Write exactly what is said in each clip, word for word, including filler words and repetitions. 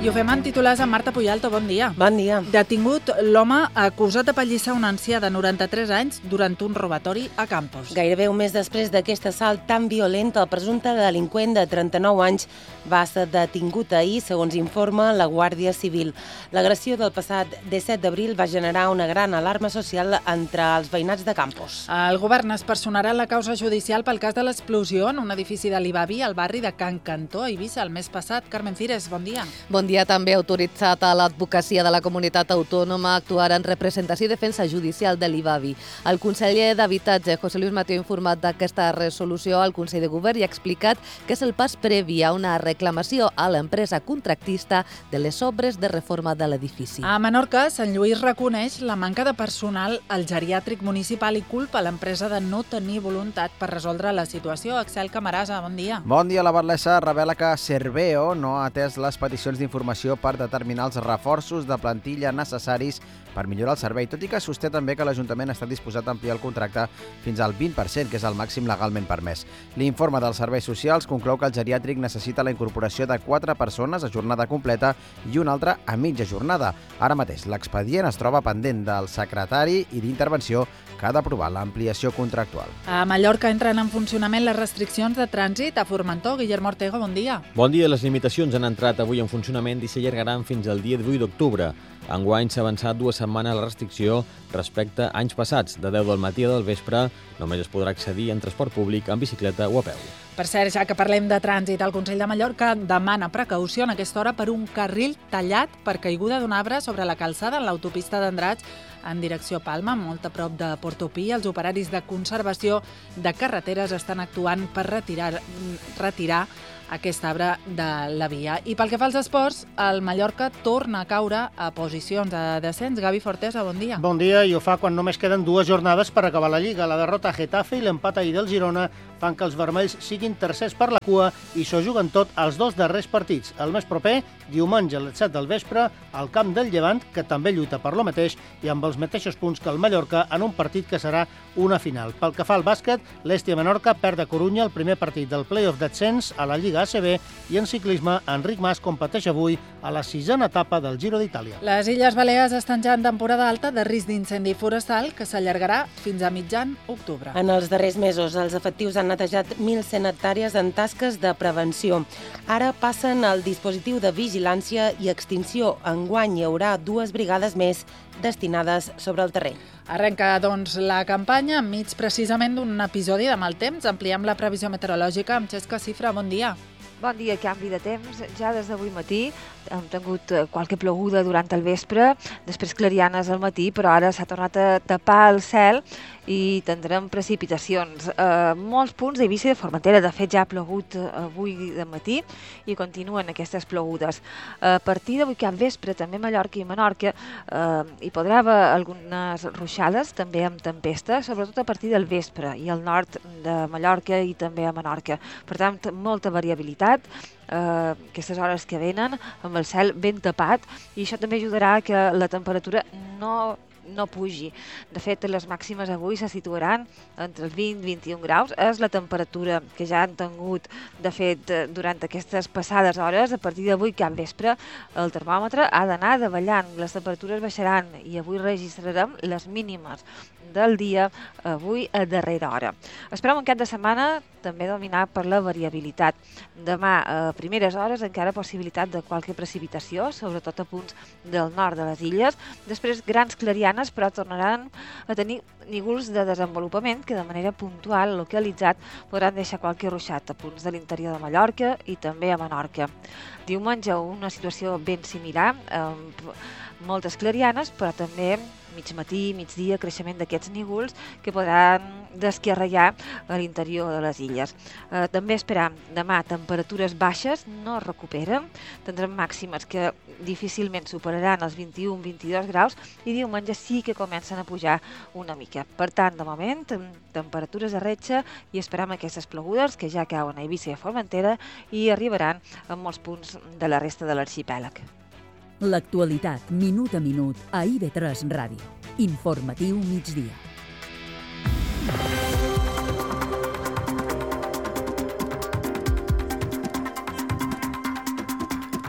I ho fem en titulars amb Marta Puyalto. Bon dia. Bon dia. Detingut l'home acusat de pallissar un ancià de noranta-tres anys durant un robatori a Campos. Gairebé un mes després d'aquest assalt tan violent, el presumpte delinqüent de trenta-nou anys va ser detingut ahir, segons informa la Guàrdia Civil. L'agressió del passat disset d'abril va generar una gran alarma social entre els veïnats de Campos. El govern es personarà la causa judicial pel cas de l'explosió en un edifici de l'Ibavi al barri de Can Cantó, a Eivissa, el mes passat. Carmen Cires, bon dia. Bon dia. També ha autoritzat a l'advocacia de la comunitat autònoma a actuar en representació i defensa judicial de l'Ibavi. El conseller d'Habitatge, José Luis Mateo, ha informat d'aquesta resolució al Consell de Govern i ha explicat que és el pas previ a una reclamació a l'empresa contractista de les obres de reforma de l'edifici. A Menorca, Sant Lluís reconeix la manca de personal al geriàtric municipal i culpa l'empresa de no tenir voluntat per resoldre la situació. Axel Camarasa, bon dia. Bon dia. La Batlessa revela que Serveo no ha atès les peticions d'informació per determinar els reforços de plantilla necessaris per millorar el servei, tot i que sosté també que l'Ajuntament està disposat a ampliar el contracte fins al vint per cent, que és el màxim legalment permès. L'informe dels serveis socials conclou que el geriàtric necessita la incorporació de quatre persones a jornada completa i una altra a mitja jornada. Ara mateix, l'expedient es troba pendent del secretari i d'intervenció que ha d'aprovar l'ampliació contractual. A Mallorca entren en funcionament les restriccions de trànsit a Formentor. Guillermo Ortega, bon dia. Bon dia. Les limitacions han entrat avui en funcionament i s'allargaran fins al dia divuit d'octubre. Enguany s'ha avançat dues setmanes la restricció respecte a anys passats. De deu del matí a del vespre només es podrà accedir en transport públic, en bicicleta o a peu. Per cert, ja que parlem de trànsit, el Consell de Mallorca demana precaució en aquesta hora per un carril tallat per caiguda d'un arbre sobre la calçada en l'autopista d'Andratx en direcció a Palma, molt a prop de Portopí. Els operaris de conservació de carreteres estan actuant per retirar, retirar aquest arbre de la via. I pel que fa als esports, el Mallorca torna a caure a posicions de descens. Gavi Fortesa, bon dia. Bon dia, i ho fa quan només queden dues jornades per acabar la Lliga. La derrota a Getafe i l'empat ahir del Girona fan que els vermells siguin tercers per la cua i s'ho juguen tot als dos darrers partits. El més proper, diumenge a les set del vespre, al camp del Llevant, que també lluita per lo mateix i amb els mateixos punts que el Mallorca en un partit que serà una final. Pel que fa al bàsquet, l'Estia Menorca perd a Corunya el primer partit del play-off d'ascens a la Lliga A C B i en ciclisme, Enric Mas competeix avui a la sisena etapa del Giro d'Itàlia. Les Illes Balears estan ja en temporada alta de risc d'incendi forestal que s'allargarà fins a mitjan octubre. En els darrers mesos, els efectius han netejat mil cent hectàrees en tasques de prevenció. Ara passen al dispositiu de vigilància i extinció. Enguany hi haurà dues brigades més destinades sobre el terreny. Arrenca, doncs, la campanya enmig precisament d'un episodi de mal temps. Ampliem la previsió meteorològica amb Xesca Cifra. Bon dia. Bon dia, canvi de temps. Ja des d'avui matí hem tingut qualque ploguda durant el vespre, després clarianes al matí, però ara s'ha tornat a tapar el cel i tindrem precipitacions. A molts punts d'Eivissa i de Formentera, de fet, ja ha plogut avui de matí i continuen aquestes plogudes. A partir d'avui cap vespre, també a Mallorca i Menorca, eh, hi podrà haver algunes ruixades, també amb tempesta, sobretot a partir del vespre, i al nord de Mallorca i també a Menorca. Per tant, molta variabilitat, eh, aquestes hores que venen, amb el cel ben tapat, i això també ajudarà que la temperatura no no pugi. De fet, les màximes avui se situaran entre els vint i vint i un graus. És la temperatura que ja han tingut, de fet, durant aquestes passades hores. A partir d'avui, cap vespre, el termòmetre ha d'anar davallant. Les temperatures baixaran i avui registrarem les mínimes del dia avui a darrera hora. Esperem un cap de setmana també dominat per la variabilitat. Demà, a primeres hores, encara possibilitat de qualque precipitació, sobretot a punts del nord de les illes. Després, grans clarianes, però tornaran a tenir nígols de desenvolupament que de manera puntual, localitzat, podran deixar qualque ruixat a punts de l'interior de Mallorca i també a Menorca. Diumenge, una situació ben similar, amb moltes clarianes, però també mig matí, migdia, creixement d'aquests nígols que podran descarregar a l'interior de les illes. Eh, també esperam demà temperatures baixes, no es recuperen, tindrem màximes que difícilment superaran els vint-i-un a vint-i-dos graus i diumenge sí que comencen a pujar una mica. Per tant, de moment, temperatures a retxa i esperam aquestes plogudes que ja cauen a Eivissa i a Formentera i arribaran a molts punts de la resta de l'arxipèlag. L'actualitat, minut a minut, a I V tres Ràdio. Informatiu migdia.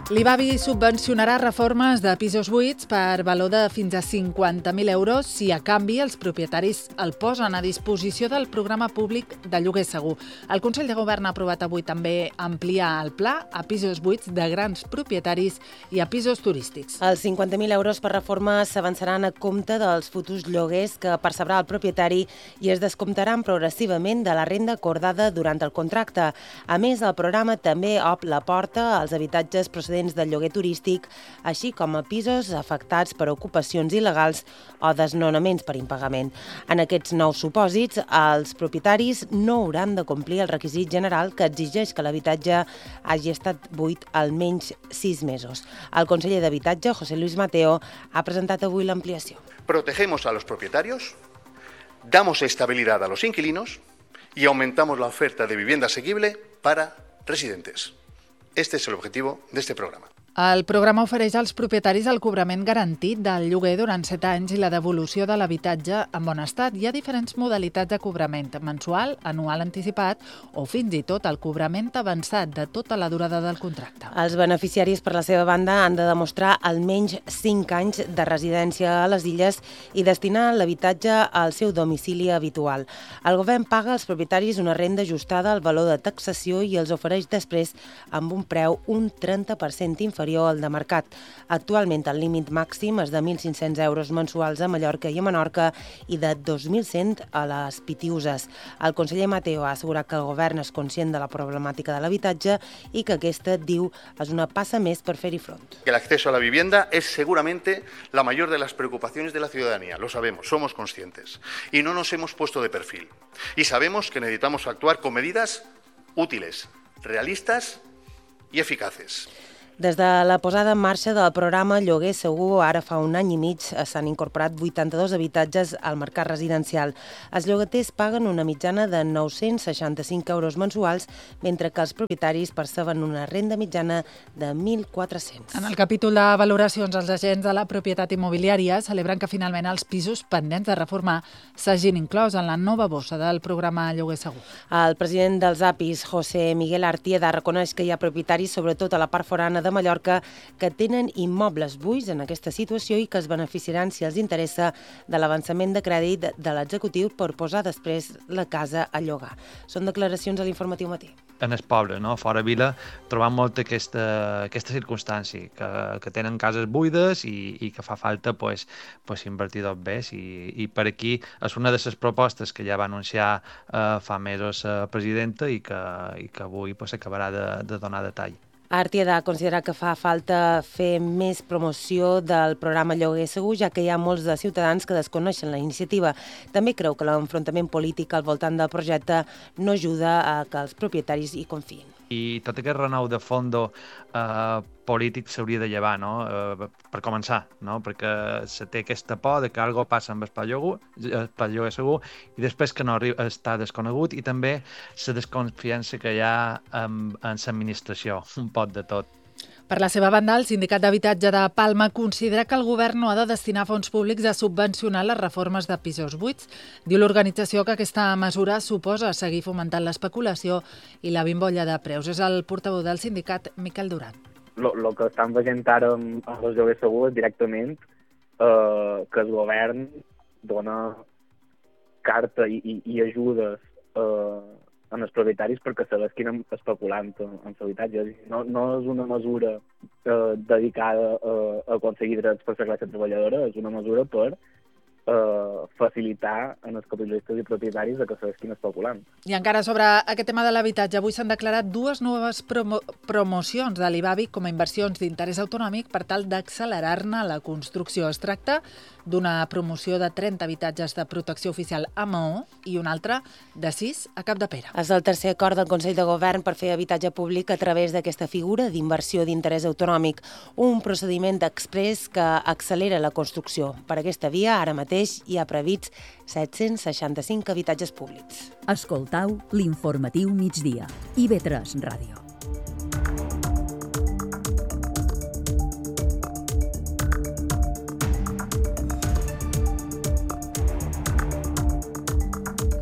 L'Ivavi subvencionarà reformes de pisos buits per valor de fins a cinquanta mil euros si a canvi els propietaris el posen a disposició del programa públic de lloguer segur. El Consell de Govern ha aprovat avui també ampliar el pla a pisos buits de grans propietaris i a pisos turístics. Els cinquanta mil euros per reforma s'avançaran a compte dels futurs lloguers que percebrà el propietari i es descomptaran progressivament de la renda acordada durant el contracte. A més, el programa també obre la porta als habitatges procedents del lloguer turístic, així com a pisos afectats per ocupacions il·legals o desnonaments per impagament. En aquests nous supòsits, els propietaris no hauran de complir el requisit general que exigeix que l'habitatge hagi estat buit almenys sis mesos. El conseller d'Habitatge, José Luis Mateo, ha presentat avui l'ampliació. Protegemos a los propietarios, damos estabilidad a los inquilinos y aumentamos la oferta de vivienda asequible para residentes. Este es el objetivo de este programa. El programa ofereix als propietaris el cobrament garantit del lloguer durant set anys i la devolució de l'habitatge en bon estat. Hi ha diferents modalitats de cobrament, mensual, anual anticipat o fins i tot el cobrament avançat de tota la durada del contracte. Els beneficiaris, per la seva banda, han de demostrar almenys cinc anys de residència a les illes i destinar l'habitatge al seu domicili habitual. El govern paga als propietaris una renda ajustada al valor de taxació i els ofereix després amb un preu un trenta per cent inferior al de mercat. Actualment el límit màxim és de mil cinc-cents euros mensuals a Mallorca i a Menorca i de dos mil cent a les Pitiüses. El conseller Mateo ha assegurat que el govern és conscient de la problemàtica de l'habitatge i que aquesta, diu, és una passa més per fer-hi front. El acceso a la vivienda es seguramente la mayor de las preocupaciones de la ciudadanía, lo sabemos, somos conscientes y no nos hemos puesto de perfil. Y sabemos que necesitamos actuar con medidas útiles, realistas y eficaces. Des de la posada en marxa del programa Lloguer Segur, ara fa un any i mig, s'han incorporat vuitanta-dos habitatges al mercat residencial. Els llogaters paguen una mitjana de nou-cents seixanta-cinc euros mensuals, mentre que els propietaris perceben una renda mitjana de mil quatre-cents. En el capítol de valoracions, els agents de la propietat immobiliària celebren que finalment els pisos pendents de reformar s'hagin inclòs en la nova bossa del programa Lloguer Segur. El president dels A P Is, José Miguel Artieda, reconeix que hi ha propietaris, sobretot a la part forana de Mallorca, que tenen immobles buits en aquesta situació i que es beneficiaran, si els interessa, de l'avançament de crèdit de l'executiu per posar després la casa a llogar. Són declaracions a l'Informatiu Matí. En el poble, no? Fora vila, trobam molta aquesta, aquesta circumstància, que, que tenen cases buides i, i que fa falta pues, pues, invertir dos bés. I, I per aquí és una de les propostes que ja va anunciar eh, fa mesos la presidenta i que, i que avui pues, acabarà de, de donar detall. Artieda considera que fa falta fer més promoció del programa Lloguer Segur, ja que hi ha molts de ciutadans que desconeixen la iniciativa. També creu que l'enfrontament polític al voltant del projecte no ajuda a que els propietaris hi confiïn. I tot aquest renou de fondo eh, polític s'hauria de llevar, no? Eh, per començar, no? Perquè se té aquesta por de que alguna cosa passa amb el lloguer segur i després que no arriba, està desconegut, i també la desconfiança que hi ha en, en l'administració, un pot de tot. Per la seva banda, el Sindicat d'Habitatge de Palma considera que el govern no ha de destinar fons públics a subvencionar les reformes de pisos buits. Diu l'organització que aquesta mesura suposa seguir fomentant l'especulació i la bimbolla de preus. És el portaveu del sindicat, Miquel Duran. El que estan veient ara amb els lloguers segurs directament eh, que el govern dona carta i, i, i ajudes eh, en els propietaris perquè se l'esquinen especulant en l'habitatge. No, no és una mesura eh, dedicada a, a aconseguir drets per la classe treballadora, és una mesura per eh, facilitar en els capitalistes i propietaris que se l'esquinen especulant. I encara sobre aquest tema de l'habitatge, avui s'han declarat dues noves promo promocions de l'Ivavi com a inversions d'interès autonòmic per tal d'accelerar-ne la construcció. Es tracta d'una promoció de trenta habitatges de protecció oficial a Maó i una altra de sis a Capdepera. És el tercer acord del Consell de Govern per fer habitatge públic a través d'aquesta figura d'inversió d'interès autonòmic, un procediment exprés que accelera la construcció. Per aquesta via, ara mateix, hi ha previst set-cents seixanta-cinc habitatges públics. Escoltau l'informatiu migdia. I V tres Ràdio.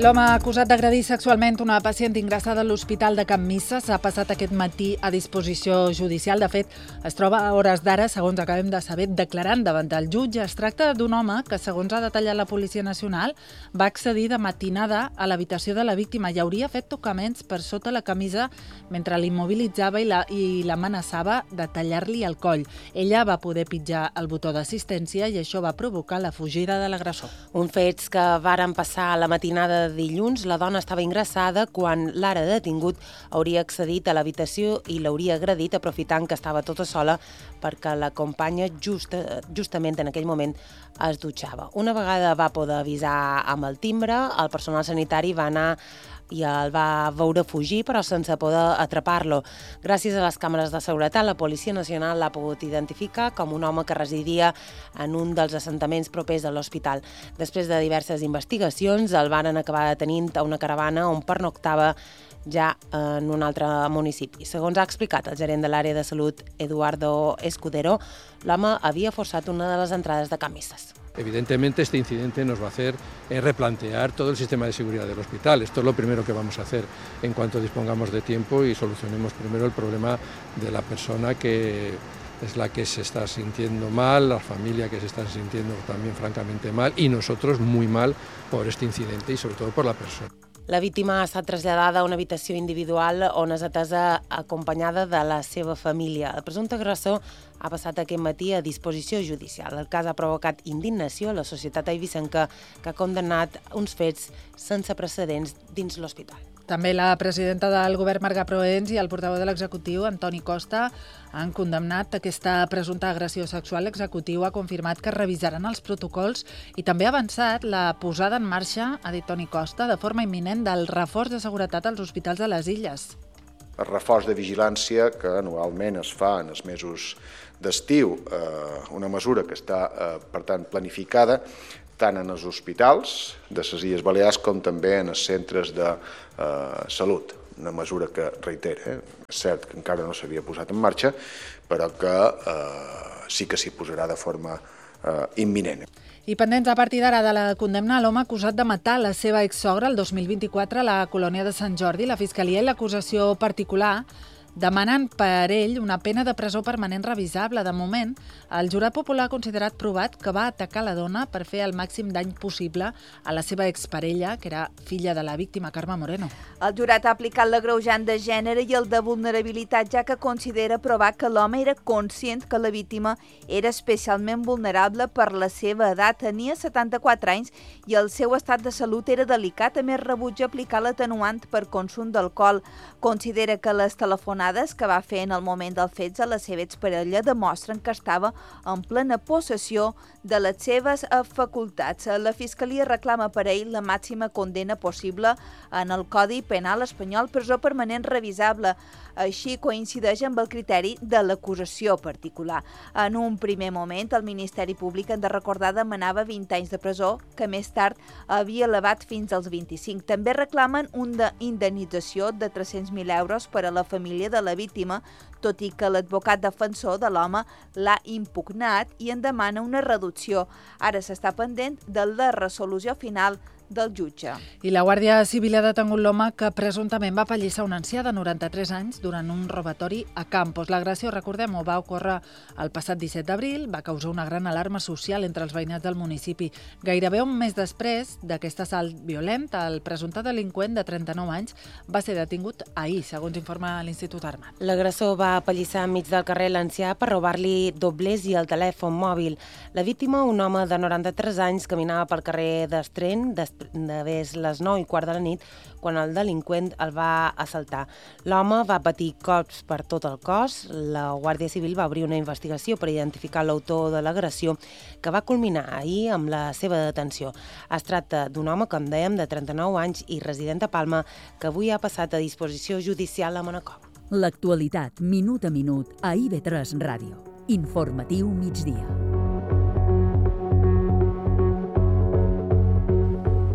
L'home acusat d'agredir sexualment una pacient ingressada a l'Hospital de Can Missa s'ha passat aquest matí a disposició judicial. De fet, es troba a hores d'ara, segons acabem de saber, declarant davant del jutge. Es tracta d'un home que, segons ha detallat la Policia Nacional, va accedir de matinada a l'habitació de la víctima i hauria fet tocaments per sota la camisa mentre l'immobilitzava i la, i l'amenaçava de tallar-li el coll. Ella va poder pitjar el botó d'assistència i això va provocar la fugida de l'agressor. Un fets que varen passar a la matinada de dilluns. La dona estava ingressada quan l'ara detingut hauria accedit a l'habitació i l'hauria agredit aprofitant que estava tota sola perquè la companya just, justament en aquell moment es dutxava. Una vegada va poder avisar amb el timbre, el personal sanitari va anar i el va veure fugir, però sense poder atrapar-lo. Gràcies a les càmeres de seguretat, la Policia Nacional l'ha pogut identificar com un home que residia en un dels assentaments propers a l'hospital. Després de diverses investigacions, el varen acabar detenint a una caravana on pernoctava ja en un altre municipi. Segons ha explicat el gerent de l'àrea de salut, Eduardo Escudero, l'home havia forçat una de les entrades de Can Misses. Evidentemente este incidente nos va a hacer eh, replantear todo el sistema de seguridad del hospital. Esto es lo primero que vamos a hacer en cuanto dispongamos de tiempo y solucionemos primero el problema de la persona que es la que se está sintiendo mal, la familia que se está sintiendo también francamente mal y nosotros muy mal por este incidente y sobre todo por la persona. La víctima ha estat traslladada a una habitació individual on és atesa acompanyada de la seva família. El presumpte agressor ha passat aquest matí a disposició judicial. El cas ha provocat indignació a la societat eivissenca, que ha condemnat uns fets sense precedents dins l'hospital. També la presidenta del govern, Marga Proens, i el portaveu de l'executiu, Antoni Costa, han condemnat aquesta presumpta agressió sexual. L'executiu ha confirmat que revisaran els protocols i també ha avançat la posada en marxa, ha dit Toni Costa, de forma imminent del reforç de seguretat als hospitals de les Illes. El reforç de vigilància que anualment es fa en els mesos d'estiu, eh, una mesura que està, eh, per tant, planificada tant en els hospitals de les Illes Balears com també en els centres de eh, salut. Una mesura que, reitera, eh, és cert que encara no s'havia posat en marxa, però que eh, sí que s'hi posarà de forma eh, imminent. I pendents a partir d'ara de la condemna a l'home acusat de matar la seva exsogra el dos mil vint-i-quatre a la colònia de Sant Jordi, la Fiscalia i l'acusació particular demanen per ell una pena de presó permanent revisable. De moment, el jurat popular ha considerat provat que va atacar la dona per fer el màxim dany possible a la seva exparella, que era filla de la víctima, Carme Moreno. El jurat ha aplicat l'agreujant de gènere i el de vulnerabilitat, ja que considera provat que l'home era conscient que la víctima era especialment vulnerable per la seva edat. Tenia setanta-quatre anys i el seu estat de salut era delicat. A més, rebutja aplicar l'atenuant per consum d'alcohol. Considera que les telefonades que va fer en el moment dels fets a la seva exparella demostren que estava en plena possessió de les seves facultats. La Fiscalia reclama per ell la màxima condena possible en el Codi Penal espanyol, presó permanent revisable. Així coincideix amb el criteri de l'acusació particular. En un primer moment, el Ministeri Públic, hem de recordar, demanava vint anys de presó, que més tard havia elevat fins als vint-i-cinc. També reclamen una indemnització de tres-cents mil euros per a la família de la víctima, tot i que l'advocat defensor de l'home l'ha impugnat i en demana una reducció. Ara s'està pendent de la resolució final del jutge. I la Guàrdia Civil ha detengut l'home que presumptament va apallissar un ancià de noranta-tres anys durant un robatori a Campos. L'agressió, recordem-ho, va ocórrer el passat disset d'abril, va causar una gran alarma social entre els veïnats del municipi. Gairebé un mes després d'aquest assalt violent, el presumpte delinqüent de trenta-nou anys va ser detingut ahir, segons informa l'Institut Armat. L'agressor va apallissar enmig del carrer l'ancià per robar-li doblers i el telèfon mòbil. La víctima, un home de noranta-tres anys, caminava pel carrer d'Estreny, d'haver les nou i quart de la nit, quan el delinqüent el va assaltar. L'home va patir cops per tot el cos. La Guàrdia Civil va obrir una investigació per identificar l'autor de l'agressió, que va culminar ahir amb la seva detenció. Es tracta d'un home, com dèiem, de trenta-nou anys i resident a Palma, que avui ha passat a disposició judicial a Manacor. L'actualitat, minut a minut, a I V tres Ràdio. Informatiu migdia.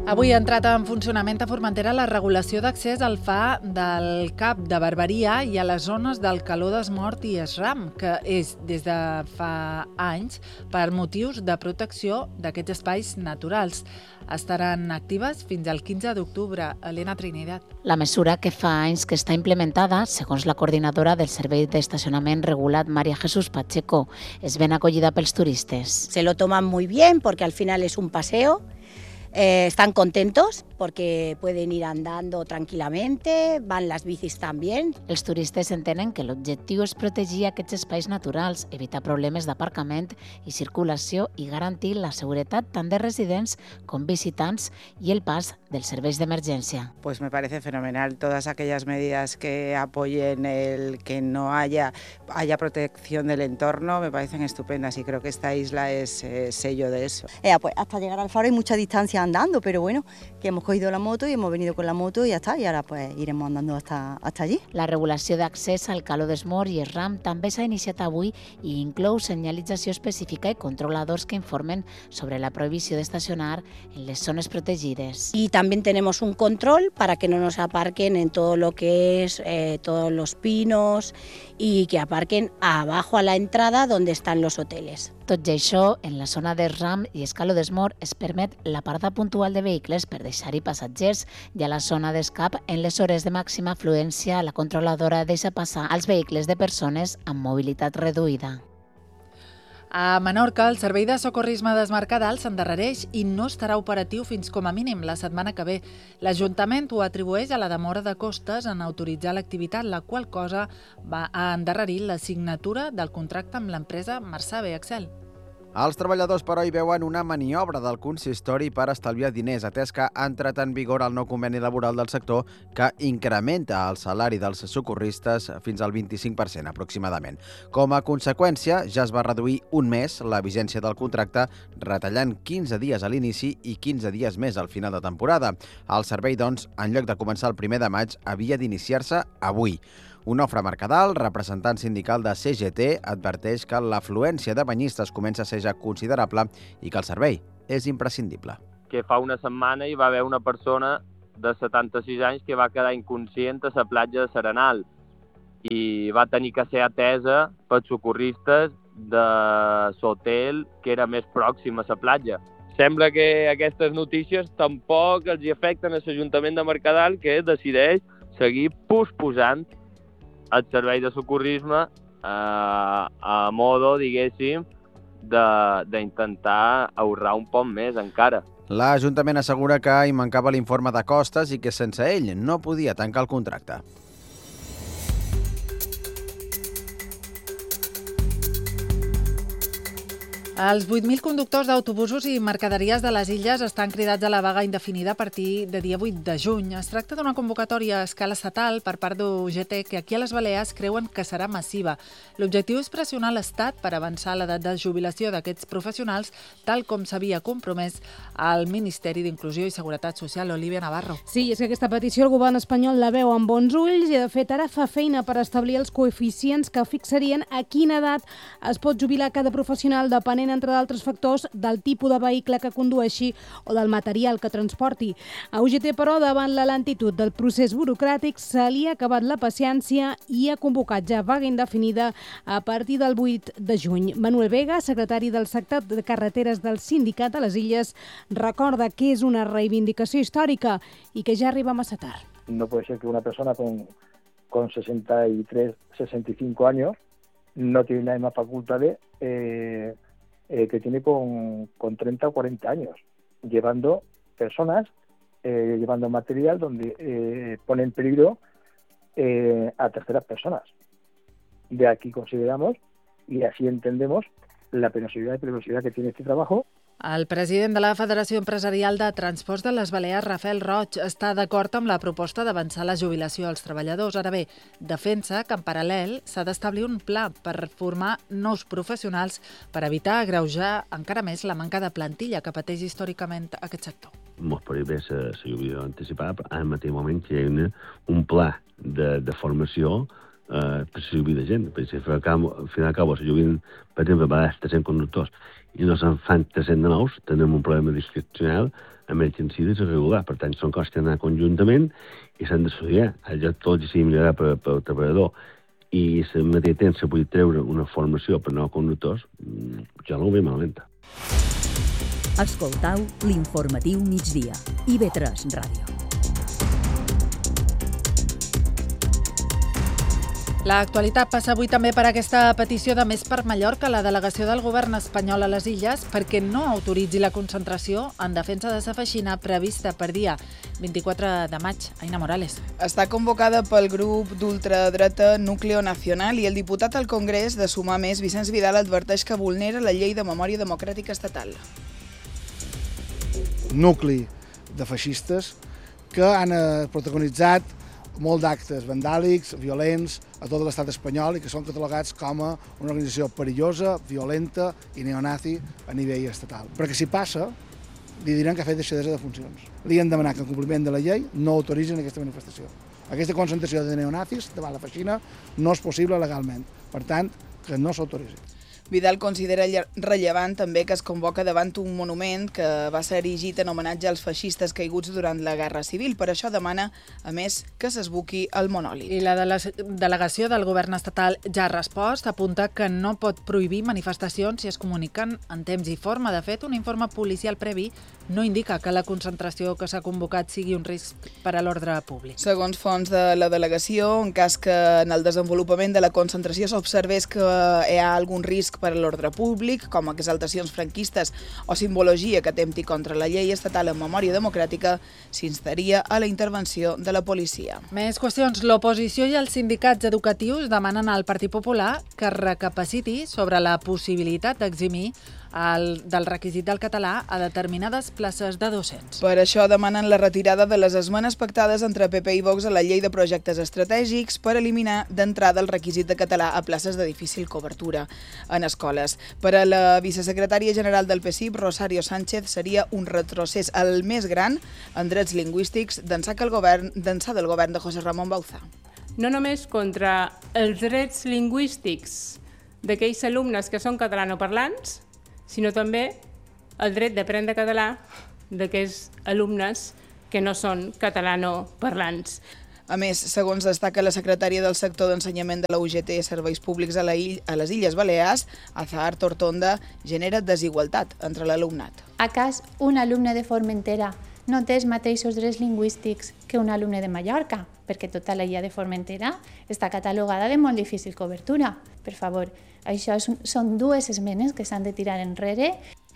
Avui ha entrat en funcionament a Formentera la regulació d'accés al F A del Cap de Barberia i a les zones del Caló d'Esmort i Esram, que és des de fa anys per motius de protecció d'aquests espais naturals. Estaran actives fins al quinze d'octubre. Elena Trinidad. La mesura, que fa anys que està implementada, segons la coordinadora del Servei d'Estacionament Regulat, María Jesús Pacheco, és ben acollida pels turistes. Se lo toman muy bien porque al final es un paseo. Eh, están contentos porque pueden ir andando tranquil·lamente, van las bicis también. Els turistes entenen que l'objectiu és protegir aquests espais naturals, evitar problemes d'aparcament i circulació i garantir la seguretat tant de residents com visitants i el pas dels serveis d'emergència. Pues me parece fenomenal todas aquellas medidas que apoyen el que no haya, haya protección del entorno, me parecen estupendas y creo que esta isla es eh, sello de eso. Eh, pues hasta llegar al faro hay mucha distancia andando, pero bueno, que hemos cogido la moto y hemos venido con la moto y ya está, y ahora pues iremos andando hasta, hasta allí. La regulació d'accés al Caló d'Esmort i Esram també s'ha iniciat avui i inclou senyalització específica i controladors que informen sobre la prohibició d'estacionar en les zones protegides. Y también tenemos un control para que no nos aparquen en todo lo que es eh, todos los pinos y que aparquen abajo a la entrada donde están los hoteles. Tot i això, en la zona d'Esram i Caló d'Esmort es permet la parada puntual de vehicles per deixar-hi passatgers i a la zona d'escap, en les hores de màxima afluència, la controladora deixa passar els vehicles de persones amb mobilitat reduïda. A Menorca, el servei de socorrisme d'Esmercadal s'endarrereix i no estarà operatiu fins com a mínim la setmana que ve. L'Ajuntament ho atribueix a la demora de costes en autoritzar l'activitat, la qual cosa va endarrerir la signatura del contracte amb l'empresa Marsabe Excel. Els treballadors, però, hi veuen una maniobra del consistori per estalviar diners, atès que ha entrat en vigor el nou conveni laboral del sector que incrementa el salari dels socorristes fins al vint-i-cinc per cent aproximadament. Com a conseqüència, ja es va reduir un mes la vigència del contracte, retallant quinze dies a l'inici i quinze dies més al final de temporada. El servei, doncs, en lloc de començar el primer de maig, havia d'iniciar-se avui. Onofre Mercadal, representant sindical de C G T, adverteix que l'afluència de banyistes comença a ser ja considerable i que el servei és imprescindible. Que fa una setmana hi va haver una persona de setanta-sis anys que va quedar inconscient a la platja de Serenal i va tenir que ser atesa pels socorristes de l'hotel que era més pròxim a la platja. Sembla que aquestes notícies tampoc els afecten a l'Ajuntament de Mercadal, que decideix seguir posposant el servei de socorrisme eh, a modo, diguéssim, d'intentar ahorrar un poc més encara. L'Ajuntament assegura que hi mancava l'informe de costes i que sense ell no podia tancar el contracte. Els vuit mil conductors d'autobusos i mercaderies de les illes estan cridats a la vaga indefinida a partir de dia vuit de juny. Es tracta d'una convocatòria a escala estatal per part d'U G T que aquí a les Balears creuen que serà massiva. L'objectiu és pressionar l'Estat per avançar l'edat de jubilació d'aquests professionals, tal com s'havia compromès al Ministeri d'Inclusió i Seguretat Social, Olivia Navarro. Sí, és que aquesta petició el govern espanyol la veu amb bons ulls i, de fet, ara fa feina per establir els coeficients que fixarien a quina edat es pot jubilar cada professional depenent, entre d'altres factors, del tipus de vehicle que condueixi o del material que transporti. A U G T, però, davant la lentitud del procés burocràtic, se li ha acabat la paciència i ha convocat ja vaga indefinida a partir del vuit de juny. Manuel Vega, secretari del sector de carreteres del Sindicat de les Illes, recorda que és una reivindicació històrica i que ja arriba massa tard. No puede ser que una persona con, con sesenta y tres, sesenta y cinco años no tiene la misma facultad de... Eh, Eh, que tiene con, con treinta o cuarenta años, llevando personas, eh, llevando material donde eh, pone en peligro eh, a terceras personas. De aquí consideramos, y así entendemos, la penosidad y peligrosidad que tiene este trabajo. El president de la Federació Empresarial de Transports de les Balears, Rafael Roig, està d'acord amb la proposta d'avançar la jubilació als treballadors. Ara bé, defensa que en paral·lel s'ha d'establir un pla per formar nous professionals per evitar agreujar encara més la manca de plantilla que pateix històricament aquest sector. Ens podria bé la jubilació anticipada, però al mateix moment que hi ha una, un pla de, de formació eh, per si jubila gent. Perquè al final acabo, si jubilen, per exemple, a vegades tres-cents conductors i no se'n fan tres-cents de nous, tenim un problema discrecional amb el que incidi irregular. Per tant, són coses que han d'anar conjuntament i s'han d'estudiar. Allò tot i sigui millorar per, per el treballador i al mateix temps se pugui treure una formació per nous conductors, jo no ho veig malament. Escoltau l'informatiu migdia. I B tres Ràdio. L'actualitat passa avui també per aquesta petició de Més per Mallorca, la delegació del govern espanyol a les Illes, perquè no autoritzi la concentració en defensa de sa feixina prevista per dia vint-i-quatre de maig. Aina Morales. Està convocada pel grup d'ultradreta Núcleo Nacional i el diputat al Congrés de Sumar Més, Vicenç Vidal, adverteix que vulnera la llei de memòria democràtica estatal. Nucli de feixistes que han protagonitzat molt d'actes vandàlics, violents, a tot l'estat espanyol i que són catalogats com a una organització perillosa, violenta i neonazi a nivell estatal. Perquè si passa, li diran que ha fet deixadesa de funcions. Li han demanat que en compliment de la llei no autoritzin aquesta manifestació. Aquesta concentració de neonazis davant la feixina no és possible legalment. Per tant, que no s'autoritzi. Vidal considera rellevant també que es convoca davant un monument que va ser erigit en homenatge als feixistes caiguts durant la Guerra Civil. Per això demana, a més, que s'esbuqui el monòlit. I la delegació del govern estatal ja ha respost, apunta que no pot prohibir manifestacions si es comuniquen en temps i forma. De fet, un informe policial previ no indica que la concentració que s'ha convocat sigui un risc per a l'ordre públic. Segons fonts de la delegació, en cas que en el desenvolupament de la concentració s'observés que hi ha algun risc per a l'ordre públic, com exaltacions franquistes o simbologia que atempti contra la llei estatal en memòria democràtica, s'instaria a la intervenció de la policia. Més qüestions. L'oposició i els sindicats educatius demanen al Partit Popular que recapaciti sobre la possibilitat d'eximir el, del requisit del català a determinades places de docents. Per això demanen la retirada de les esmenes pactades entre P P i Vox a la llei de projectes estratègics per eliminar d'entrada el requisit de català a places de difícil cobertura en escoles. Per a la vicesecretària general del P S I B, Rosario Sánchez, seria un retrocés el més gran en drets lingüístics d'ençà que el govern, d'ençà del govern de José Ramón Bauzá. No només contra els drets lingüístics d'aquells alumnes que són catalanoparlants, sinó també el dret d'aprendre català d'aquells alumnes que no són catalanoparlants. A més, segons destaca la secretària del sector d'ensenyament de la U G T Serveis Públics a, la ill a les Illes Balears, Azahar Tortonda, genera desigualtat entre l'alumnat. Acas un alumne de Formentera no té els mateixos drets lingüístics que un alumne de Mallorca, perquè tota la illa de Formentera està catalogada de molt difícil cobertura. Per favor, això són dues esmenes que s'han de tirar enrere.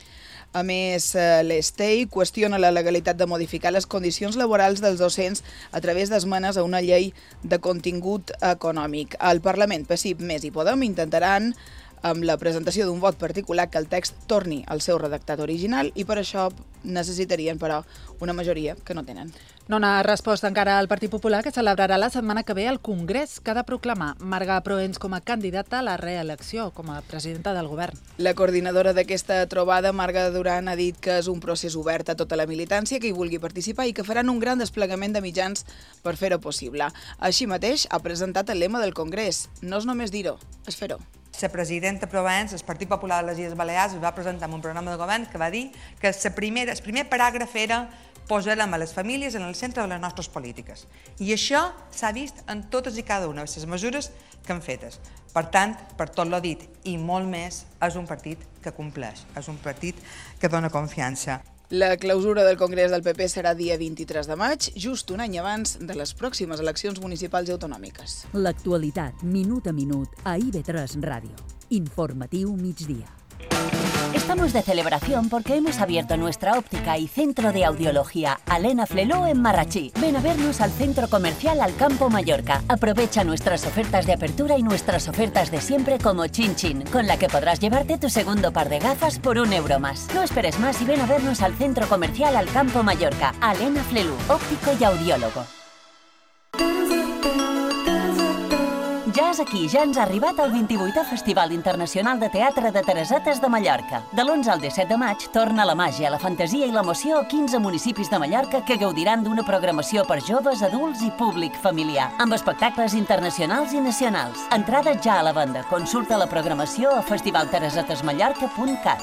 A més, l'Estei qüestiona la legalitat de modificar les condicions laborals dels docents a través d'esmenes a una llei de contingut econòmic. Al Parlament, P S I B, Més i Podem intentaran amb la presentació d'un vot particular que el text torni al seu redactat original i per això necessitarien, però, una majoria que no tenen. No n'ha respost encara al Partit Popular, que celebrarà la setmana que ve al Congrés, que ha de proclamar Marga Proens com a candidata a la reelecció com a presidenta del govern. La coordinadora d'aquesta trobada, Marga Duran, ha dit que és un procés obert a tota la militància que hi vulgui participar i que faran un gran desplegament de mitjans per fer-ho possible. Així mateix, ha presentat el lema del Congrés. No és només dir-ho, és fer-ho. La presidenta Proens, el Partit Popular de les Illes Balears, es va presentar en un programa de govern que va dir que el primer paràgraf era posarem a les famílies en el centre de les nostres polítiques. I això s'ha vist en totes i cada una de les mesures que han fetes. Per tant, per tot l'ho dit i molt més, és un partit que compleix, és un partit que dona confiança. La clausura del Congrés del P P serà dia vint-i-tres de maig, just un any abans de les pròximes eleccions municipals i autonòmiques. L'actualitat, minut a minut, a I B tres Ràdio. Informatiu migdia. Estamos de celebración porque hemos abierto nuestra óptica y centro de audiología Alena Fleló en Marrachí. Ven a vernos al centro comercial Alcampo Mallorca. Aprovecha nuestras ofertas de apertura y nuestras ofertas de siempre como Chin Chin, con la que podrás llevarte tu segundo par de gafas por un euro más. No esperes más y ven a vernos al centro comercial Alcampo Mallorca. Alena Fleló, óptico y audiólogo. Ya Estàs aquí, ja ens ha arribat el vint-i-vuitè Festival Internacional de Teatre de Teresetes de Mallorca. De l'onze al disset de maig torna la màgia, la fantasia i l'emoció a quinze municipis de Mallorca que gaudiran d'una programació per joves, adults i públic familiar, amb espectacles internacionals i nacionals. Entrada ja a la venda. Consulta la programació a festival teresetes mallorca punt cat.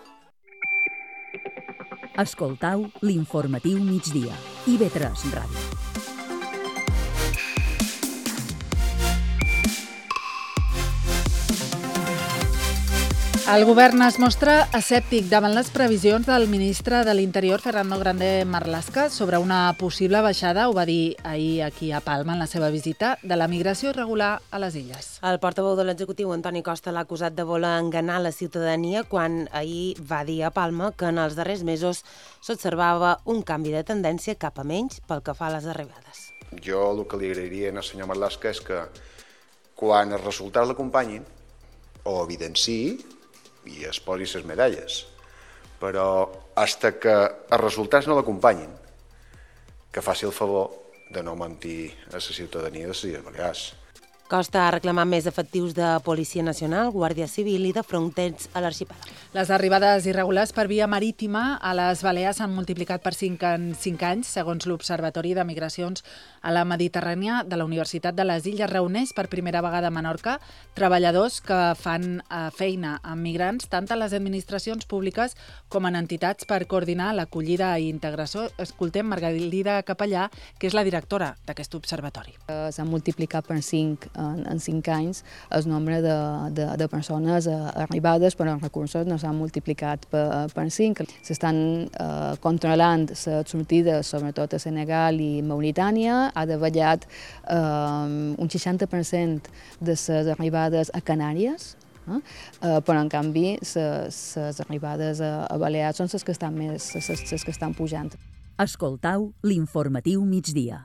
Escoltau l'informatiu migdia. I ve tres Ràdio. El govern es mostra escèptic davant les previsions del ministre de l'Interior, Fernando Grande Marlaska, sobre una possible baixada, ho va dir ahir aquí a Palma en la seva visita, de la migració irregular a les illes. El portaveu de l'executiu, Antoni Costa, l'ha acusat de voler enganar la ciutadania quan ahir va dir a Palma que en els darrers mesos s'observava un canvi de tendència cap a menys pel que fa a les arribades. Jo el que li agrairia al senyor Marlaska és que quan els resultats l'acompanyin o evidenciï i es posi les medalles, però fins que els resultats no l'acompanyin, que faci el favor de no mentir a la ciutadania de les Illes Balears. Costa ha reclamat més efectius de Policia Nacional, Guàrdia Civil i de Frontex a l'arxipèlag. Les arribades irregulars per via marítima a les Balears s'han multiplicat per cinc en cinc anys, segons l'Observatori de Migracions a la Mediterrània de la Universitat de les Illes. Reuneix per primera vegada a Menorca treballadors que fan feina amb migrants tant a les administracions públiques com en entitats per coordinar l'acollida i integració. Escoltem Margarida Capellà, que és la directora d'aquest observatori. S'han multiplicat per cinc en, en cinc anys el nombre de, de, de persones arribades, però els recursos no s'han multiplicat per, per cinc. S'estan eh, controlant les sortides, sobretot a Senegal i Mauritània. Ha davallat eh, un seixanta per cent de les arribades a Canàries, eh? Eh, però en canvi les arribades a, a Balears són les que estan més, les que estan pujant. Escoltau l'informatiu migdia.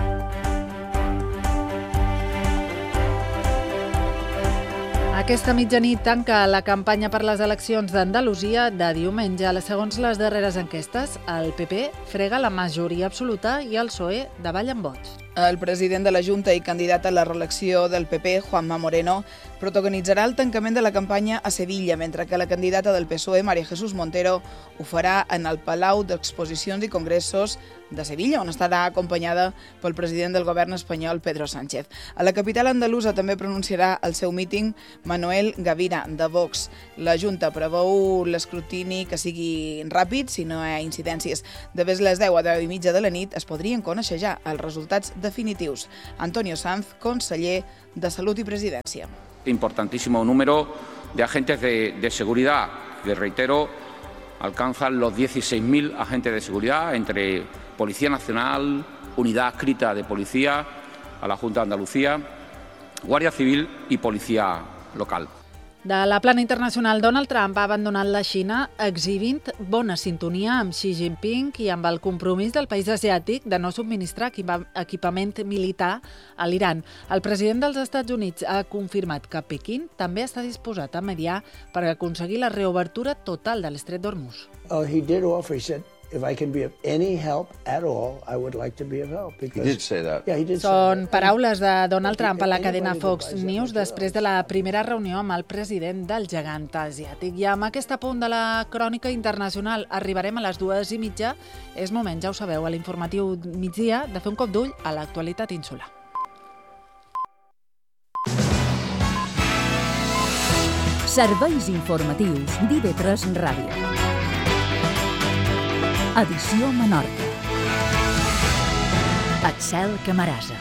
Aquesta mitjanit tanca la campanya per les eleccions d'Andalusia de diumenge. Segons les darreres enquestes, el P P frega la majoria absoluta i el P S O E davalla en vots. El president de la Junta i candidat a la reelecció del P P, Juanma Moreno, protagonitzarà el tancament de la campanya a Sevilla, mentre que la candidata del P S O E, María Jesús Montero, ho farà en el Palau d'Exposicions i Congressos de Sevilla, on estarà acompanyada pel president del govern espanyol, Pedro Sánchez. A la capital andalusa també pronunciarà el seu míting Manuel Gavira, de Vox. La Junta preveu l'escrutini que sigui ràpid, si no hi ha incidències. De les deu a deu i mitja de la nit es podrien conèixer ja els resultats definitius. Antonio Sanz, conseller de Salut i Presidència. Importantísimo número de agentes de, de seguridad, que reitero, alcanzan los dieciséis mil agentes de seguridad entre Policía Nacional, Unidad Adscrita de Policía a la Junta de Andalucía, Guàrdia Civil i Policia Local. De la plana internacional, Donald Trump ha abandonat la Xina exhibint bona sintonia amb Xi Jinping i amb el compromís del país asiàtic de no subministrar equipament militar a l'Iran. El president dels Estats Units ha confirmat que Pequín també està disposat a mediar per aconseguir la reobertura total de l'estret d'Hormuz. Uh, he did offer, he said, if I can be of any help at all, I would like to be of help. Because, he did say that. Yeah, he did Són say that. paraules de Donald Trump a la cadena Fox News després de la primera reunió amb el president del gegant asiàtic. I amb aquest apunt de la crònica internacional arribarem a les dues i mitja. És moment, ja ho sabeu, a l'informatiu migdia de fer un cop d'ull a l'actualitat insular. Serveis informatius d'I V tres Ràdio. Edició Menorca. Axel Camarasa.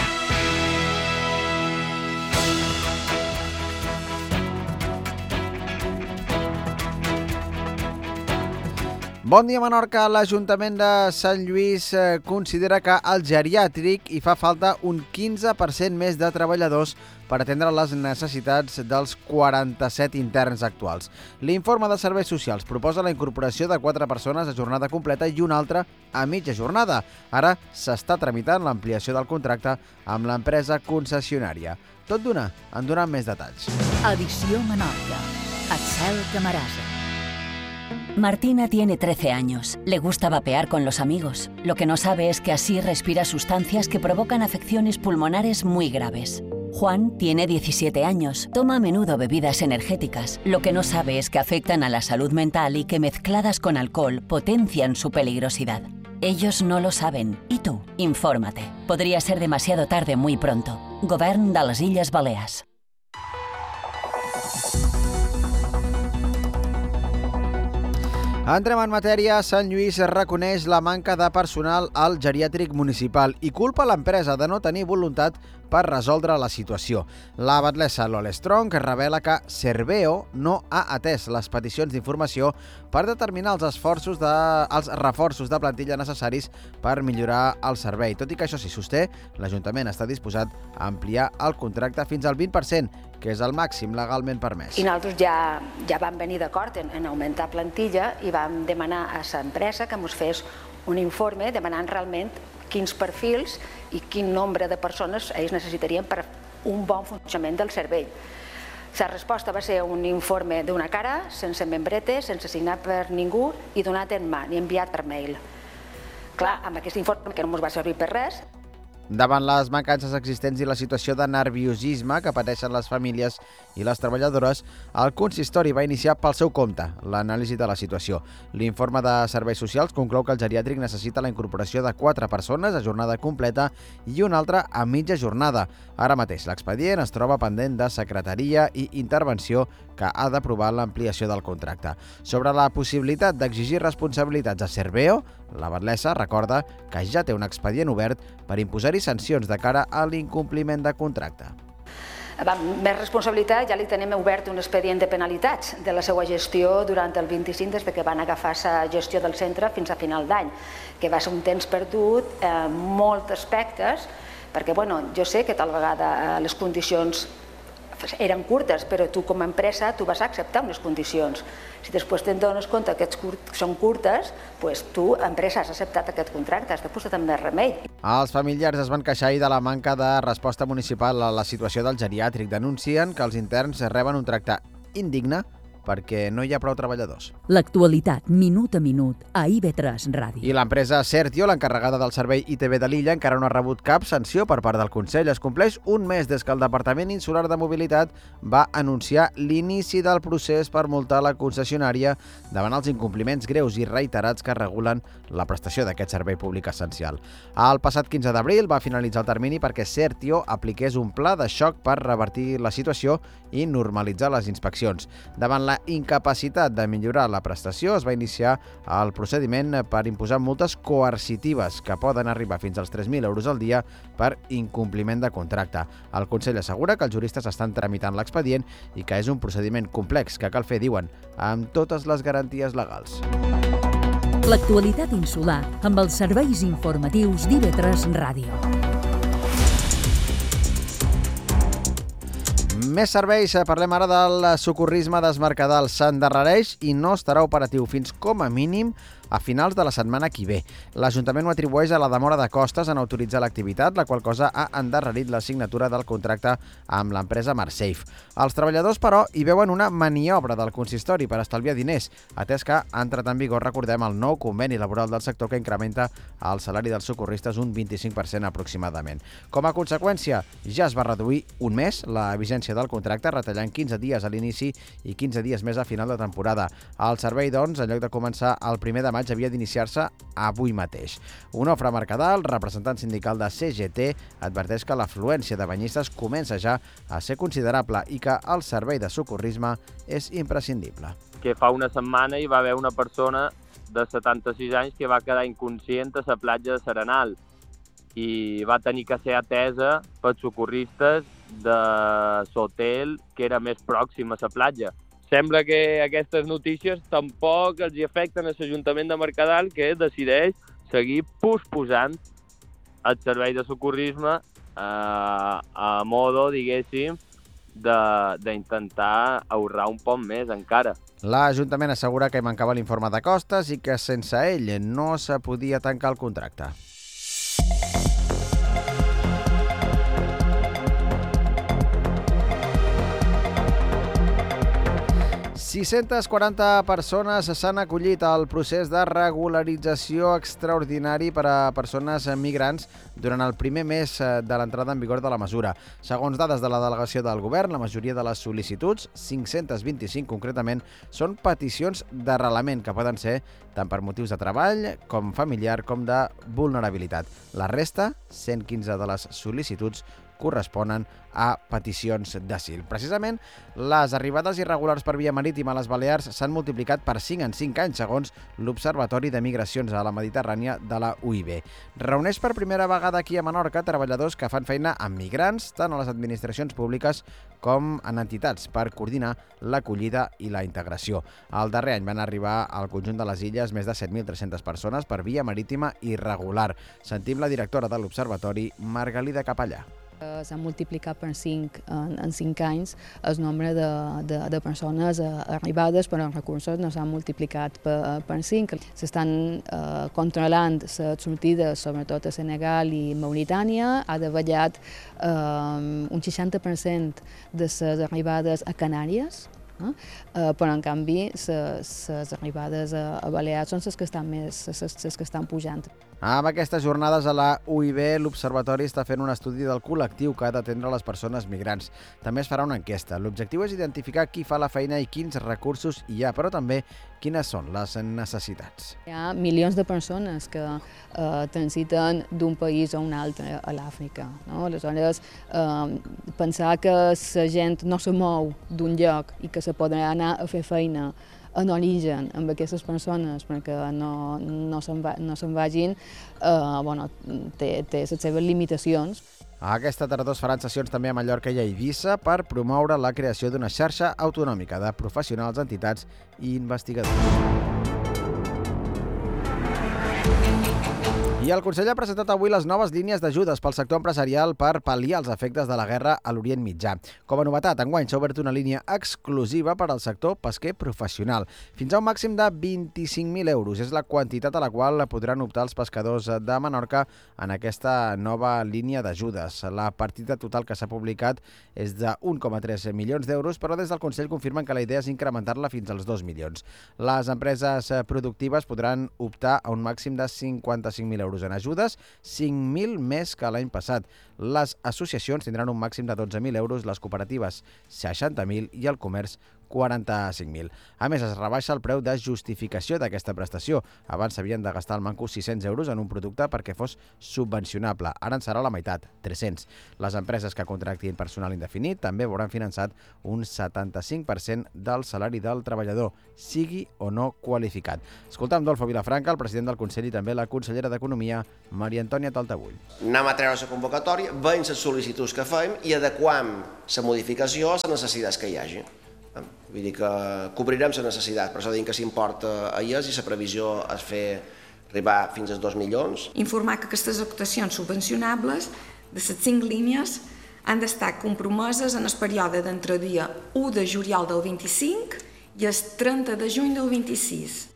Bon dia, Menorca. L'Ajuntament de Sant Lluís eh, considera que al geriàtric hi fa falta un quinze per cent més de treballadors per atendre les necessitats dels quaranta-set interns actuals. L'informe de Serveis Socials proposa la incorporació de quatre persones a jornada completa i una altra a mitja jornada. Ara s'està tramitant l'ampliació del contracte amb l'empresa concessionària. Tot d'una, en donen més detalls. Edició Menorca. Axel Camarasa. Martina tiene trece años. Le gusta vapear con los amigos. Lo que no sabe es que así respira sustancias que provocan afecciones pulmonares muy graves. Juan tiene diecisiete años, toma a menudo bebidas energéticas. Lo que no sabe es que afectan a la salud mental y que mezcladas con alcohol potencian su peligrosidad. Ellos no lo saben. I tu, infórmate. Podria ser demasiado tarde muy pronto. Govern de les Illes Balears. Entrem en matèria. Sant Lluís reconeix la manca de personal al geriàtric municipal i culpa l'empresa de no tenir voluntat per resoldre la situació. La batlessa Lola Strong revela que Serveo no ha atès les peticions d'informació per determinar els esforços de, els reforços de plantilla necessaris per millorar el servei. Tot i que això s'hi sosté, l'Ajuntament està disposat a ampliar el contracte fins al vint per cent, que és el màxim legalment permès. I nosaltres ja, ja vam venir d'acord en, en augmentar plantilla i vam demanar a l'empresa que ens fes un informe demanant realment quins perfils i quin nombre de persones ells necessitarien per un bon funcionament del servei. La resposta va ser un informe d'una cara, sense membrete, sense signar per ningú i donat en mà, ni enviat per mail. Clar, amb aquest informe que no ens va servir per res. Davant les mancances existents i la situació de nerviosisme que pateixen les famílies i les treballadores, el consistori va iniciar pel seu compte l'anàlisi de la situació. L'informe de Serveis Socials conclou que el geriàtric necessita la incorporació de quatre persones a jornada completa i una altra a mitja jornada. Ara mateix l'expedient es troba pendent de Secretaria i Intervenció, que ha d'aprovar l'ampliació del contracte. Sobre la possibilitat d'exigir responsabilitats a Serveo, la batlessa recorda que ja té un expedient obert per imposar-hi sancions de cara a l'incompliment de contracte. Amb més responsabilitat, ja li tenim obert un expedient de penalitats de la seva gestió durant el vint-i-cinc, des que van agafar la gestió del centre fins a final d'any, que va ser un temps perdut en molts aspectes, perquè bueno, jo sé que tal vegada les condicions eren curtes, però tu com a empresa tu vas acceptar unes condicions. Si després te'n dones compte que són curtes, doncs tu, empresa, has acceptat aquest contracte, has de posar també remei. Els familiars es van queixar ahir de la manca de resposta municipal a la situació del geriàtric. Denuncien que els interns reben un tracte indigne perquè no hi ha prou treballadors. L'actualitat, minut a minut, a I V tres Ràdio. I l'empresa Certio, l'encarregada del servei I T V de l'illa, encara no ha rebut cap sanció per part del Consell. Es compleix un mes des que el Departament Insular de Mobilitat va anunciar l'inici del procés per multar la concessionària davant els incompliments greus i reiterats que regulen la prestació d'aquest servei públic essencial. El passat quinze d'abril va finalitzar el termini perquè Certio apliqués un pla de xoc per revertir la situació i normalitzar les inspeccions. Davant la incapacitat de millorar la prestació, es va iniciar el procediment per imposar multes coercitives que poden arribar fins als tres mil euros al dia per incompliment de contracte. El Consell assegura que els juristes estan tramitant l'expedient i que és un procediment complex que cal fer, diuen, amb totes les garanties legals. L'actualitat insular amb els serveis informatius d'I V tres Ràdio. Més serveis, parlem ara del socorrisme d'Esmercadal. S'endarrereix i no estarà operatiu fins com a mínim a finals de la setmana que ve. L'Ajuntament ho atribueix a la demora de costes en autoritzar l'activitat, la qual cosa ha endarrerit la signatura del contracte amb l'empresa Marsafe. Els treballadors, però, hi veuen una maniobra del consistori per estalviar diners, atès que ha entrat en vigor, recordem, el nou conveni laboral del sector que incrementa el salari dels socorristes un vint-i-cinc per cent aproximadament. Com a conseqüència, ja es va reduir un mes la vigència del contracte, retallant quinze dies a l'inici i quinze dies més a final de temporada. El servei, doncs, en lloc de començar el primer de maig, havia d'iniciar-se avui mateix. Onofre Mercadal, representant sindical de C G T, adverteix que l'afluència de banyistes comença ja a ser considerable i que el servei de socorrisme és imprescindible. Que fa una setmana hi va haver una persona de setanta-sis anys que va quedar inconscient a la platja de Serenal i va tenir que ser atesa per socorristes de l'hotel que era més pròxim a la platja. Sembla que aquestes notícies tampoc els afecten a l'Ajuntament de Mercadal, que decideix seguir posposant el servei de socorrisme eh, a modo, diguéssim, d'intentar ahorrar un poc més encara. L'Ajuntament assegura que hi mancava l'informe de costes i que sense ell no se podia tancar el contracte. sis-centes quaranta persones s'han acollit al procés de regularització extraordinari per a persones migrants durant el primer mes de l'entrada en vigor de la mesura. Segons dades de la delegació del govern, la majoria de les sol·licituds, cinc-cents vint-i-cinc concretament, són peticions d'arrelament que poden ser tant per motius de treball com familiar com de vulnerabilitat. La resta, cent quinze de les sol·licituds, corresponen a peticions d'asil. Precisament, les arribades irregulars per via marítima a les Balears s'han multiplicat per cinc en cinc anys, segons l'Observatori de Migracions a la Mediterrània de la U I B. Reuneix per primera vegada aquí a Menorca treballadors que fan feina amb migrants, tant a les administracions públiques com en entitats, per coordinar l'acollida i la integració. El darrer any van arribar al conjunt de les illes més de set mil tres-centes persones per via marítima irregular. Sentim la directora de l'Observatori, Margalida Capellà. S'ha multiplicat per cinc en, en cinc anys el nombre de, de, de persones arribades, però els recursos no s'han multiplicat per, per cinc. S'estan eh, controlant les sortides, sobretot a Senegal i Mauritània. Ha davallat eh, un seixanta per cent de les arribades a Canàries, eh? Uh, però en canvi les arribades a, a Balears són les que estan més, les que estan pujant. Amb aquestes jornades a la U I B, l'Observatori està fent un estudi del col·lectiu que ha d'atendre les persones migrants. També es farà una enquesta. L'objectiu és identificar qui fa la feina i quins recursos hi ha, però també quines són les necessitats. Hi ha milions de persones que eh, transiten d'un país a un altre a l'Àfrica, no? Aleshores, eh, pensar que la gent no se mou d'un lloc i que se podrà anar a fer feina en origen amb aquestes persones perquè no, no se'n va, no se'n vagin, eh, bueno, té, té les seves limitacions. Aquesta tardor es faran sessions també a Mallorca i a Eivissa per promoure la creació d'una xarxa autonòmica de professionals, entitats i investigadors. I el Consell ha presentat avui les noves línies d'ajudes pel sector empresarial per pal·liar els efectes de la guerra a l'Orient Mitjà. Com a novetat, enguany s'ha obert una línia exclusiva per al sector pesquer professional. Fins a un màxim de vint-i-cinc mil euros és la quantitat a la qual podran optar els pescadors de Menorca en aquesta nova línia d'ajudes. La partida total que s'ha publicat és de un coma tres milions d'euros, però des del Consell confirmen que la idea és incrementar-la fins als dos milions. Les empreses productives podran optar a un màxim de cinquanta-cinc mil euros en ajudes, cinc mil més que l'any passat. Les associacions tindran un màxim de dotze mil euros, les cooperatives seixanta mil i el comerç quaranta-cinc mil. A més, es rebaixa el preu de justificació d'aquesta prestació. Abans s'havien de gastar al manco sis-cents euros en un producte perquè fos subvencionable. Ara en serà la meitat, tres-cents. Les empreses que contractin personal indefinit també veuran finançat un setanta-cinc per cent del salari del treballador, sigui o no qualificat. Escoltam Dolfo Vilafranca, el president del Consell, i també la consellera d'Economia, Maria Antònia Taltabull. Anem a treure la convocatòria, veiem les sol·licituds que fem i adequam la modificació a les necessitats que hi hagi. Vull dir que cobrirem les necessitats, per això diem que s'importa a elles i la previsió és fer arribar fins als dos milions. Informar que aquestes actuacions subvencionables de les cinc línies han d'estar compromeses en el període d'entre el dia u de juliol del vint-i-cinc i el trenta de juny del vint-i-sis.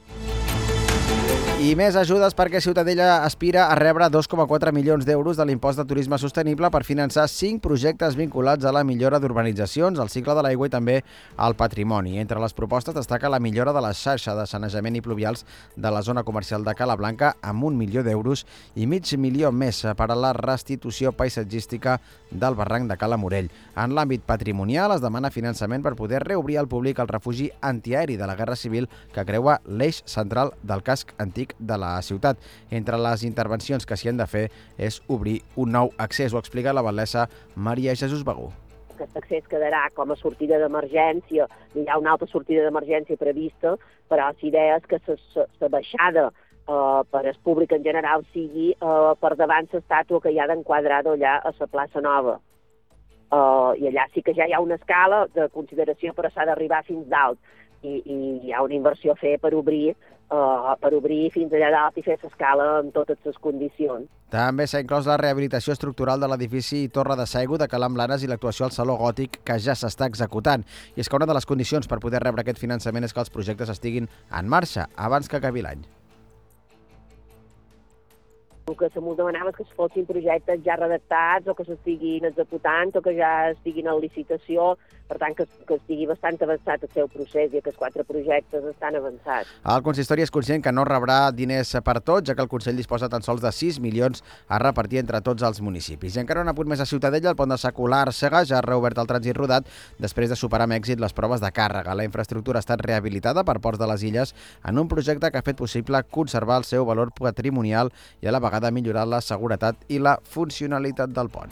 I més ajudes perquè Ciutadella aspira a rebre dos coma quatre milions d'euros de l'impost de turisme sostenible per finançar cinc projectes vinculats a la millora d'urbanitzacions, al cicle de l'aigua i també al patrimoni. Entre les propostes destaca la millora de la xarxa de sanejament i pluvials de la zona comercial de Cala Blanca amb un milió d'euros i mig milió més per a la restitució paisatgística del barranc de Cala Morell. En l'àmbit patrimonial es demana finançament per poder reobrir al públic el refugi antiaeri de la Guerra Civil que creua l'eix central del casc antic de la ciutat. Entre les intervencions que s'hi han de fer és obrir un nou accés. Ho explica la batlessa Maria Jesús Begú. Aquest accés quedarà com a sortida d'emergència, hi ha una altra sortida d'emergència prevista, però la idea és que la baixada eh, per al públic en general sigui eh, per davant l'estàtua que hi ha d'enquadrar allà a la plaça Nova. Uh, I allà sí que ja hi ha una escala de consideració, però s'ha d'arribar fins dalt. I, i hi ha una inversió a fer per obrir, uh, per obrir fins allà dalt i fer l'escala en totes les condicions. També s'ha inclòs la rehabilitació estructural de l'edifici Torre de Saigo de Calam Blanes i l'actuació al Saló Gòtic, que ja s'està executant. I és que una de les condicions per poder rebre aquest finançament és que els projectes estiguin en marxa abans que acabi l'any. El que se m'ho demanava és que fossin projectes ja redactats o que s'estiguin executant o que ja estiguin en licitació, per tant que, que estigui bastant avançat el seu procés i que els quatre projectes estan avançats. El consistori és conscient que no rebrà diners per tots, ja que el Consell disposa tan sols de sis milions a repartir entre tots els municipis. I encara un apunt més a Ciutadella, el pont de Secular-Sega ja ha reobert el trànsit rodat després de superar amb èxit les proves de càrrega. La infraestructura ha estat rehabilitada per Ports de les Illes en un projecte que ha fet possible conservar el seu valor patrimonial i a la vegada millorar la seguretat i la funcionalitat del pont.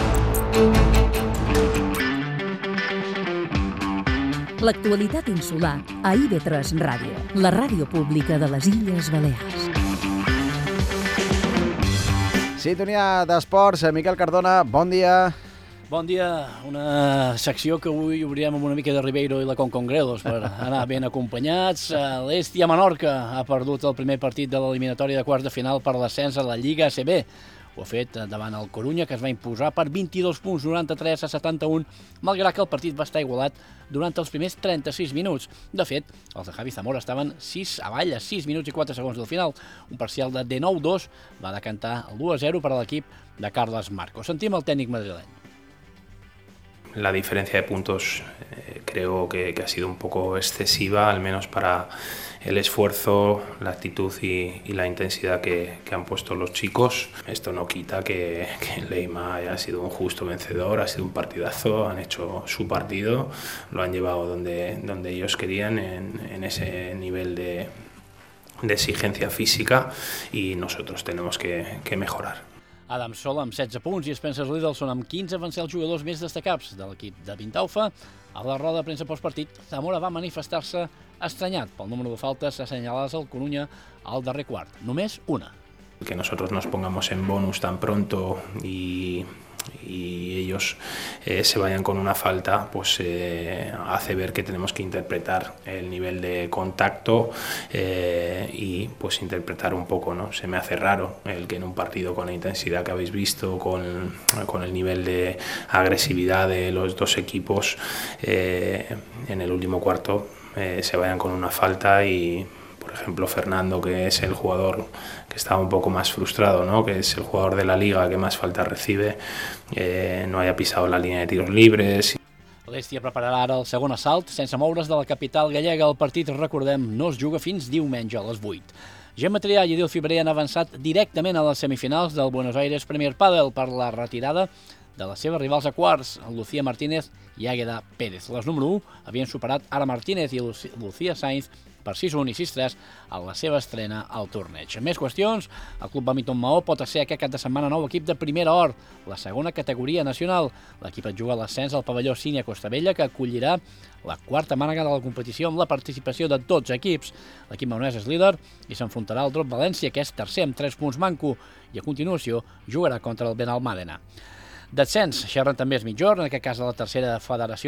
L'actualitat insular a I V tres Ràdio, la ràdio pública de les Illes Balears. Sintonia d'esports, Miquel Cardona, bon dia. Bon dia, una secció que avui obrirem amb una mica de Ribeiro i la Concongredos per anar ben acompanyats. L'Estia Menorca ha perdut el primer partit de l'eliminatòria de quarts de final per l'ascens a la Lliga A C B. Ho ha fet davant el Corunya, que es va imposar per vint-i-dos punts, noranta-tres a setanta-un, malgrat que el partit va estar igualat durant els primers trenta-sis minuts. De fet, els de Javi Zamora estaven sis avall a sis minuts i quatre segons del final. Un parcial de dinou dos va decantar el u a zero per a l'equip de Carles Marco. Sentim el tècnic madrileny. La diferencia de puntos eh, creo que, que ha sido un poco excesiva, al menos para el esfuerzo, la actitud y, y la intensidad que, que han puesto los chicos. Esto no quita que, que Leima haya sido un justo vencedor, ha sido un partidazo, han hecho su partido, lo han llevado donde, donde ellos querían, en, en ese nivel de, de exigencia física, y nosotros tenemos que, que mejorar. Adam Sol amb setze punts i Spencer Liddleson amb quinze van ser els jugadors més destacats de l'equip de Vintaufa. A la roda de premsa postpartit, Zamora va manifestar-se estranyat pel número de faltes assenyalades al Corunya al darrer quart. Només una. Que nosotros nos pongamos en bonus tan pronto y... y ellos eh, se vayan con una falta, pues eh, hace ver que tenemos que interpretar el nivel de contacto eh, y pues interpretar un poco, ¿no? Se me hace raro el que en un partido con la intensidad que habéis visto, con, con el nivel de agresividad de los dos equipos, eh, en el último cuarto eh, se vayan con una falta y, por ejemplo, Fernando, que es el jugador que estaba un poco más frustrado, ¿no? Que es el jugador de la Liga que más faltas recibe, eh, no haya pisado la línea de tiros libres. L'Estia prepararà ara el segon assalt sense moure's de la capital gallega. El partit, recordem, no es juga fins diumenge a les vuit. Gemma Trià i Edil Fibrer han avançat directament a les semifinals del Buenos Aires Premier Padel per la retirada de les seves rivals a quarts, Lucía Martínez i Àgueda Pérez. Les número u havien superat Ara Martínez i Lucía Sainz per sis un i sis tres a la seva estrena al torneig. Més qüestions, el Club Bàdminton Maó pot ser aquest cap de setmana nou equip de primera or, la segona categoria nacional. L'equip et juga l'ascens al pavelló Sínia Costabella, que acollirà la quarta mànega de la competició amb la participació de dotze equips. L'equip maonès és líder i s'enfrontarà al Drop València, que és tercer amb tres punts manco, i a continuació jugarà contra el Benalmàdena. Descens, xerren també és mitjorn, en aquest cas de la tercera federació